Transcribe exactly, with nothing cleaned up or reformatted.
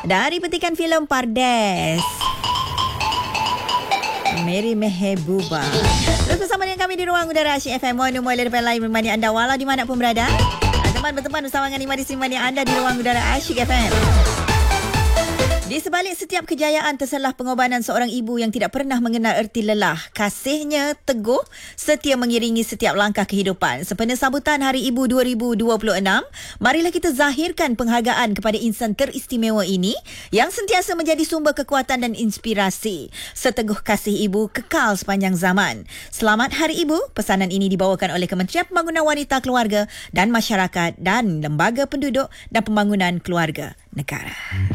Dari petikan filem Pardes, Mary Mehebuba. Terus bersama dengan kami di Ruang Udara Asyik F M. Mohon umur lebih lain menemani anda walau di mana pun berada. Teman berteman bersama dengan Imadi Simani anda di Ruang Udara Asyik F M. Di sebalik setiap kejayaan terselah pengorbanan seorang ibu yang tidak pernah mengenal erti lelah, kasihnya teguh setia mengiringi setiap langkah kehidupan. Sempena sambutan Hari Ibu dua ribu dua puluh enam, marilah kita zahirkan penghargaan kepada insan teristimewa ini yang sentiasa menjadi sumber kekuatan dan inspirasi. Seteguh kasih ibu kekal sepanjang zaman. Selamat Hari Ibu. Pesanan ini dibawakan oleh Kementerian Pembangunan Wanita, Keluarga dan Masyarakat dan Lembaga Penduduk dan Pembangunan Keluarga Negara.